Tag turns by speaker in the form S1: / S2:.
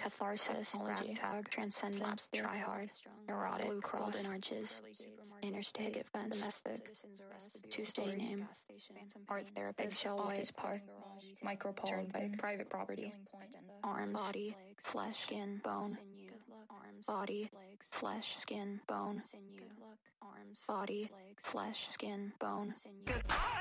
S1: catharsis, ragtag, transcendent, try-hard, neurotic, blue cross, golden arches, interstate, picket fence, domestic, two-story name, art therapist, shell office park, micropole, private property, arms, body, flesh, skin, bone, body, flesh, skin, bone, body, flesh, skin, bone.